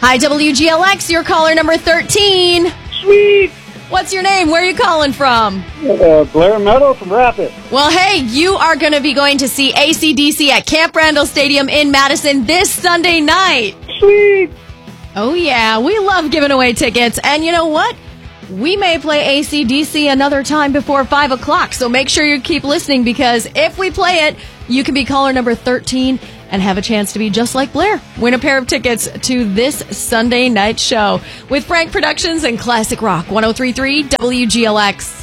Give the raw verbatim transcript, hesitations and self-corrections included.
Hi, W G L X. You're caller number thirteen. Sweet. What's your name? Where are you calling from? Uh, Blair Meadow from Rapid. Well, hey, you are going to be going to see A C D C at Camp Randall Stadium in Madison this Sunday night. Sweet. Oh, yeah. We love giving away tickets. And you know what? We may play A C D C another time before five o'clock. So make sure you keep listening, because if we play it, you can be caller number thirteen and have a chance to be just like Blair. Win a pair of tickets to this Sunday night show with Frank Productions and Classic Rock one oh three point three W G L X.